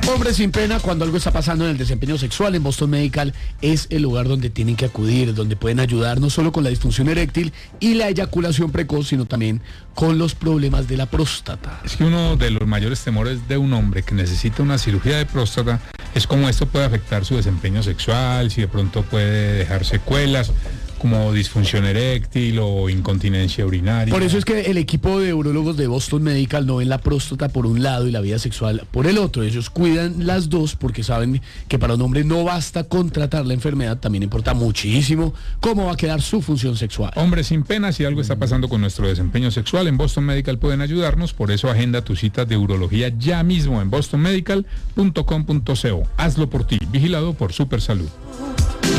Hombre sin pena, cuando algo está pasando en el desempeño sexual, en Boston Medical es el lugar donde tienen que acudir, donde pueden ayudar no solo con la disfunción eréctil y la eyaculación precoz, sino también con los problemas de la próstata. Es que uno de los mayores temores de un hombre que necesita una cirugía de próstata es cómo esto puede afectar su desempeño sexual, si de pronto puede dejar secuelas como disfunción eréctil o incontinencia urinaria. Por eso es que el equipo de urólogos de Boston Medical no ven la próstata por un lado y la vida sexual por el otro. Ellos cuidan las dos porque saben que para un hombre no basta con tratar la enfermedad, también importa muchísimo cómo va a quedar su función sexual. Hombre sin pena, si algo está pasando con nuestro desempeño sexual, en Boston Medical pueden ayudarnos, por eso agenda tu cita de urología ya mismo en bostonmedical.com.co. Hazlo por ti, vigilado por Supersalud.